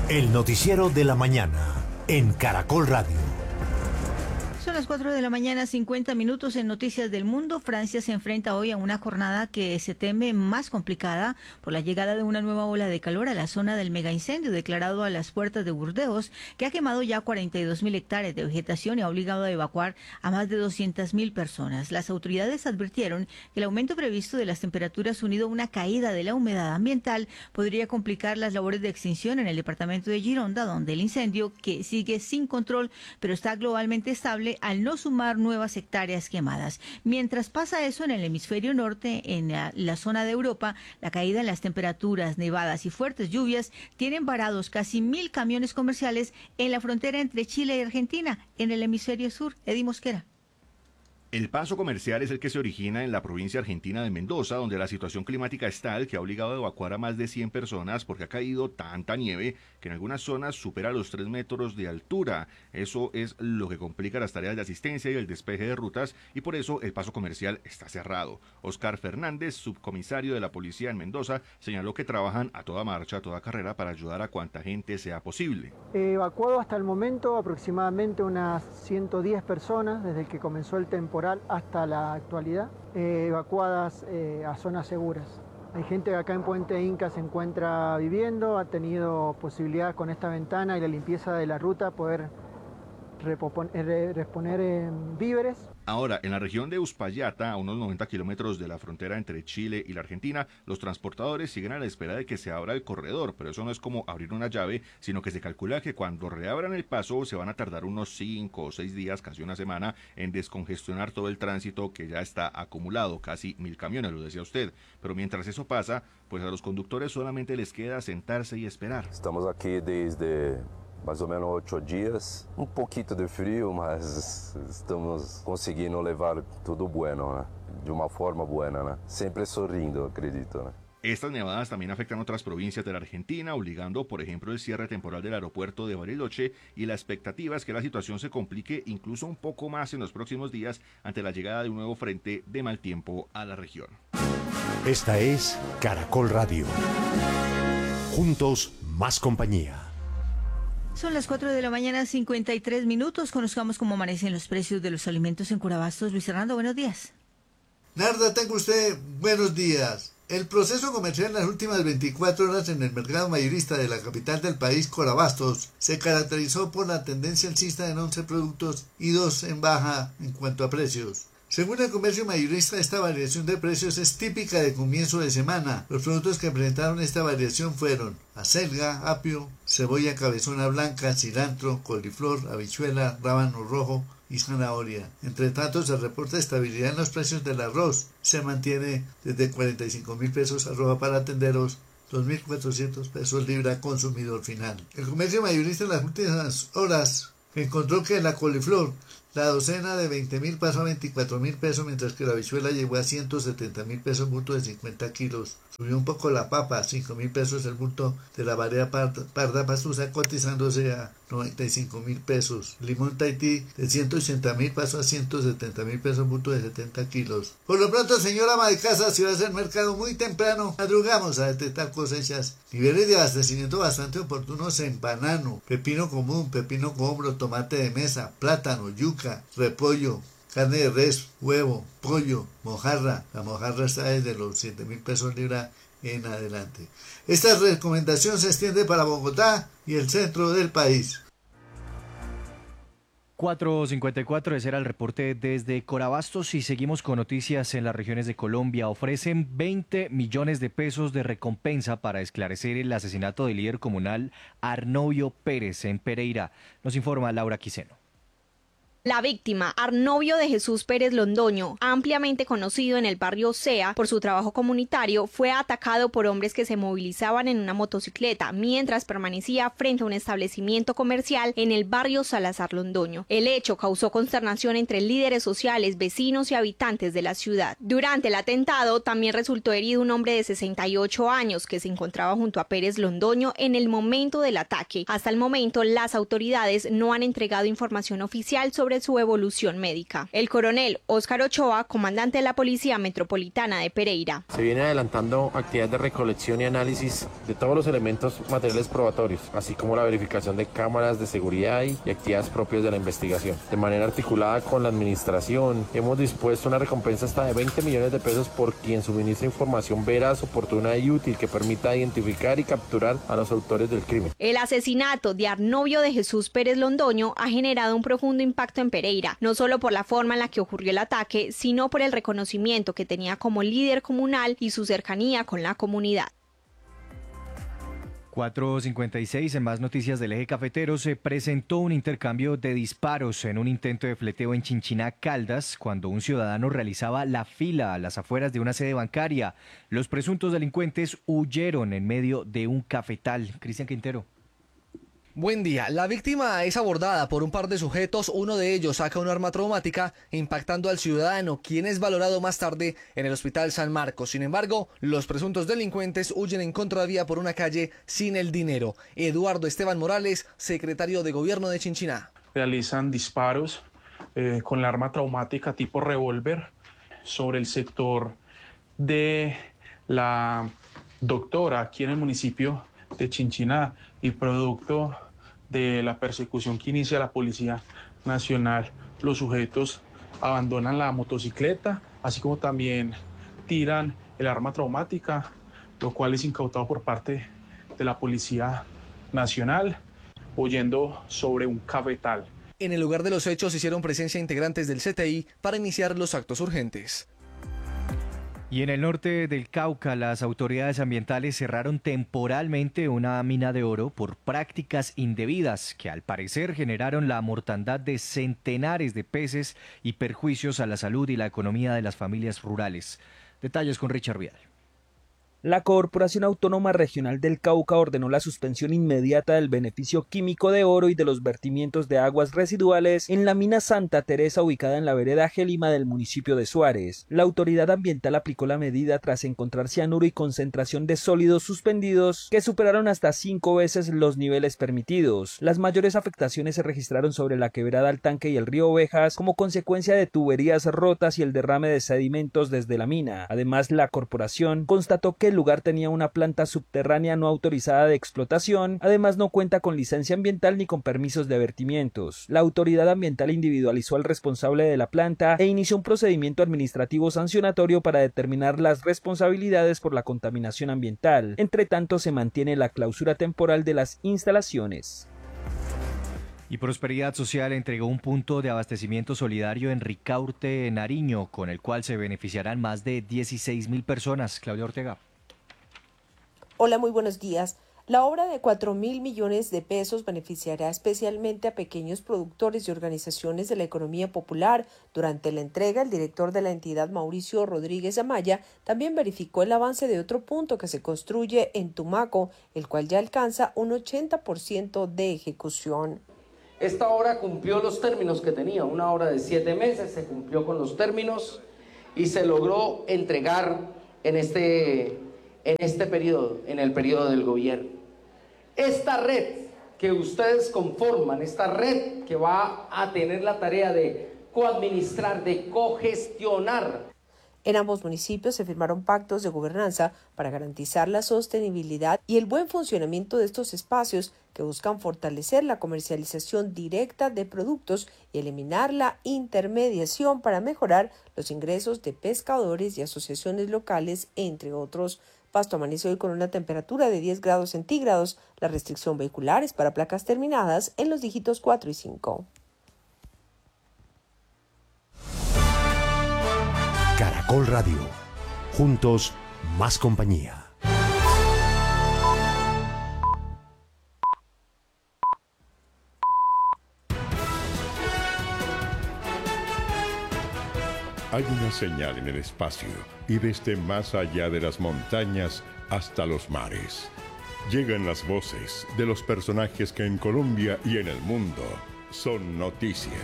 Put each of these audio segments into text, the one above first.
El noticiero de la mañana en Caracol Radio. Son las 4 de la mañana, 50 minutos en Noticias del Mundo. Francia se enfrenta hoy a una jornada que se teme más complicada por la llegada de una nueva ola de calor a la zona del megaincendio declarado a las puertas de Burdeos, que ha quemado ya 42.000 hectáreas de vegetación y ha obligado a evacuar a más de 200.000 personas. Las autoridades advirtieron que el aumento previsto de las temperaturas unido a una caída de la humedad ambiental podría complicar las labores de extinción en el departamento de Gironda, donde el incendio, que sigue sin control pero está globalmente estable, al no sumar nuevas hectáreas quemadas. Mientras pasa eso en el hemisferio norte, en la zona de Europa, la caída en las temperaturas, nevadas y fuertes lluvias tienen varados casi 1.000 camiones comerciales en la frontera entre Chile y Argentina, en el hemisferio sur. Eddie Mosquera. El paso comercial es el que se origina en la provincia argentina de Mendoza, donde la situación climática es tal que ha obligado a evacuar a más de 100 personas porque ha caído tanta nieve que en algunas zonas supera los 3 metros de altura. Eso es lo que complica las tareas de asistencia y el despeje de rutas, y por eso el paso comercial está cerrado. Oscar Fernández, subcomisario de la policía en Mendoza, señaló que trabajan a toda marcha, a toda carrera para ayudar a cuanta gente sea posible. Evacuado hasta el momento aproximadamente unas 110 personas desde que comenzó el temporal hasta la actualidad, evacuadas a zonas seguras. Hay gente que acá en Puente Inca se encuentra viviendo, ha tenido posibilidad con esta ventana y la limpieza de la ruta poder reponer víveres. Ahora, en la región de Uspallata, a unos 90 kilómetros de la frontera entre Chile y la Argentina, los transportadores siguen a la espera de que se abra el corredor, pero eso no es como abrir una llave, sino que se calcula que cuando reabran el paso se van a tardar unos 5 o 6 días, casi una semana, en descongestionar todo el tránsito que ya está acumulado, casi 1.000 camiones, lo decía usted. Pero mientras eso pasa, pues a los conductores solamente les queda sentarse y esperar. Estamos aquí desde mais ou menos 8 dias, poquito de frío, mas estamos conseguindo levar tudo bueno, né? De uma forma buena, né? Sempre sorrindo, acredito, né? Estas nevadas también afectan otras provincias de la Argentina, obligando, por ejemplo, el cierre temporal del aeropuerto de Bariloche, y la expectativa es que la situación se complique incluso un poco más en los próximos días ante la llegada de un nuevo frente de mal tiempo a la región. Esta es Caracol Radio. Juntos, más compañía. Son las 4 de la mañana, 53 minutos. Conozcamos cómo amanecen los precios de los alimentos en Curabastos. Luis Fernando, buenos días. Narda, tenga usted buenos días. El proceso comercial en las últimas 24 horas en el mercado mayorista de la capital del país, Curabastos, se caracterizó por la tendencia alcista en 11 productos y 2 en baja en cuanto a precios. Según el comercio mayorista, esta variación de precios es típica de comienzo de semana. Los productos que presentaron esta variación fueron acelga, apio, cebolla cabezona blanca, cilantro, coliflor, habichuela, rábano rojo y zanahoria. Entre tanto, se reporta estabilidad en los precios del arroz. Se mantiene desde 45.000 pesos arroba para tenderos, 2.400 pesos libra consumidor final. El comercio mayorista en las últimas horas encontró que la coliflor, la docena de 20.000 pasó a 24.000 pesos, mientras que la habichuela llegó a 170.000 pesos bulto de 50 kilos. Subió un poco la papa, 5.000 pesos el bulto de la variedad parda pastusa, cotizándose a 95.000 pesos. Limón Tahití de 180.000 pasó a 170.000 pesos bulto de 70 kilos. Por lo pronto, señora ama de casa, si va a hacer mercado muy temprano, madrugamos a detectar cosechas. Niveles de abastecimiento bastante oportunos en banano, pepino común, pepino combro, tomate de mesa, plátano, yuca, repollo, carne de res, huevo, pollo, mojarra. La mojarra está desde los 7.000 pesos libra en adelante. Esta recomendación se extiende para Bogotá y el centro del país. 4:54, ese era el reporte desde Corabastos, y seguimos con noticias en las regiones de Colombia. Ofrecen 20 millones de pesos de recompensa para esclarecer el asesinato del líder comunal Arnovio Pérez en Pereira. Nos informa Laura Quiseno. La víctima, Arnovio de Jesús Pérez Londoño, ampliamente conocido en el barrio Sea por su trabajo comunitario, fue atacado por hombres que se movilizaban en una motocicleta mientras permanecía frente a un establecimiento comercial en el barrio Salazar Londoño. El hecho causó consternación entre líderes sociales, vecinos y habitantes de la ciudad. Durante el atentado también resultó herido un hombre de 68 años que se encontraba junto a Pérez Londoño en el momento del ataque. Hasta el momento, las autoridades no han entregado información oficial sobre sobre su evolución médica. El coronel Óscar Ochoa, comandante de la Policía Metropolitana de Pereira. Se viene adelantando actividades de recolección y análisis de todos los elementos materiales probatorios, así como la verificación de cámaras de seguridad y actividades propias de la investigación. De manera articulada con la administración, hemos dispuesto una recompensa hasta de 20 millones de pesos por quien suministre información veraz, oportuna y útil que permita identificar y capturar a los autores del crimen. El asesinato de Arnovio de Jesús Pérez Londoño ha generado un profundo impacto en Pereira, no solo por la forma en la que ocurrió el ataque, sino por el reconocimiento que tenía como líder comunal y su cercanía con la comunidad. 4:56, en más noticias del eje cafetero, se presentó un intercambio de disparos en un intento de fleteo en Chinchiná, Caldas, cuando un ciudadano realizaba la fila a las afueras de una sede bancaria. Los presuntos delincuentes huyeron en medio de un cafetal. Cristian Quintero. Buen día. La víctima es abordada por un par de sujetos. Uno de ellos saca un arma traumática impactando al ciudadano, quien es valorado más tarde en el Hospital San Marcos. Sin embargo, los presuntos delincuentes huyen en contravía por una calle sin el dinero. Eduardo Esteban Morales, secretario de Gobierno de Chinchiná. Realizan disparos con la arma traumática tipo revólver sobre el sector de la Doctora aquí en el municipio de Chinchiná, y producto de la persecución que inicia la Policía Nacional, los sujetos abandonan la motocicleta, así como también tiran el arma traumática, lo cual es incautado por parte de la Policía Nacional, huyendo sobre un cafetal. En el lugar de los hechos hicieron presencia integrantes del CTI para iniciar los actos urgentes. Y en el norte del Cauca, las autoridades ambientales cerraron temporalmente una mina de oro por prácticas indebidas que al parecer generaron la mortandad de centenares de peces y perjuicios a la salud y la economía de las familias rurales. Detalles con Richard Vidal. La Corporación Autónoma Regional del Cauca ordenó la suspensión inmediata del beneficio químico de oro y de los vertimientos de aguas residuales en la mina Santa Teresa ubicada en la vereda Gélima del municipio de Suárez. La autoridad ambiental aplicó la medida tras encontrar cianuro y concentración de sólidos suspendidos que superaron hasta 5 veces los niveles permitidos. Las mayores afectaciones se registraron sobre la quebrada al Tanque y el río Ovejas como consecuencia de tuberías rotas y el derrame de sedimentos desde la mina. Además, la corporación constató que el lugar tenía una planta subterránea no autorizada de explotación, además no cuenta con licencia ambiental ni con permisos de vertimientos. La autoridad ambiental individualizó al responsable de la planta e inició un procedimiento administrativo sancionatorio para determinar las responsabilidades por la contaminación ambiental. Entre tanto, se mantiene la clausura temporal de las instalaciones. Y Prosperidad Social entregó un punto de abastecimiento solidario en Ricaurte, Nariño, con el cual se beneficiarán más de 16.000 personas. Claudia Ortega. Hola, muy buenos días. La obra de 4.000 millones de pesos beneficiará especialmente a pequeños productores y organizaciones de la economía popular. Durante la entrega, el director de la entidad, Mauricio Rodríguez Amaya, también verificó el avance de otro punto que se construye en Tumaco, el cual ya alcanza un 80% de ejecución. Esta obra cumplió los términos que tenía, una obra de 7 meses, se cumplió con los términos y se logró entregar en este periodo, en el periodo del gobierno. Esta red que ustedes conforman, esta red que va a tener la tarea de coadministrar, de cogestionar. En ambos municipios se firmaron pactos de gobernanza para garantizar la sostenibilidad y el buen funcionamiento de estos espacios que buscan fortalecer la comercialización directa de productos y eliminar la intermediación para mejorar los ingresos de pescadores y asociaciones locales, entre otros. Pasto amaneció hoy con una temperatura de 10 grados centígrados. La restricción vehicular es para placas terminadas en los dígitos 4 y 5. Caracol Radio. Juntos, más compañía. Hay una señal en el espacio y desde más allá de las montañas hasta los mares. Llegan las voces de los personajes que en Colombia y en el mundo son noticia.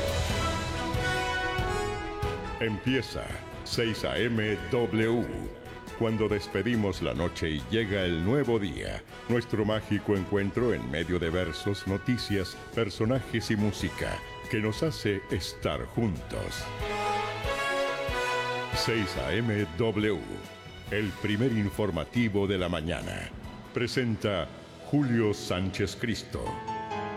Empieza 6 a.m. W. Cuando despedimos la noche y llega el nuevo día, nuestro mágico encuentro en medio de versos, noticias, personajes y música, que nos hace estar juntos. 6 AM W, el primer informativo de la mañana. Presenta Julio Sánchez Cristo.